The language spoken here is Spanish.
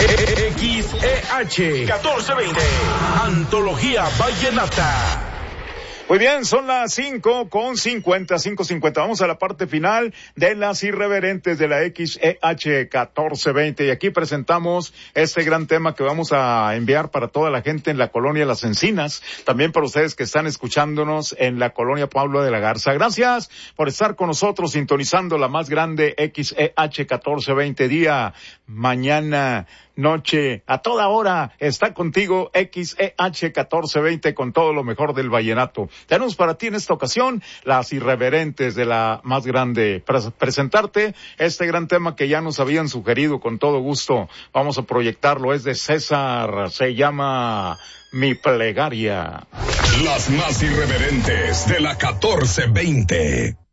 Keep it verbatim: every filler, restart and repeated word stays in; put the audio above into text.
X E H catorce veinte, Antología Vallenata. Muy bien, son las cinco con cincuenta, cinco cincuenta. Vamos a la parte final de las irreverentes de la X E H catorce veinte. Y aquí presentamos este gran tema que vamos a enviar para toda la gente en la colonia Las Encinas. También para ustedes que están escuchándonos en la colonia Pablo de la Garza. Gracias por estar con nosotros sintonizando la más grande X E H catorce veinte. Día, mañana, noche, a toda hora está contigo X E H catorce veinte con todo lo mejor del vallenato. Tenemos para ti en esta ocasión las irreverentes de la más grande. Para presentarte este gran tema que ya nos habían sugerido con todo gusto. Vamos a proyectarlo, es de César, se llama Mi Plegaria. Las más irreverentes de la catorce veinte.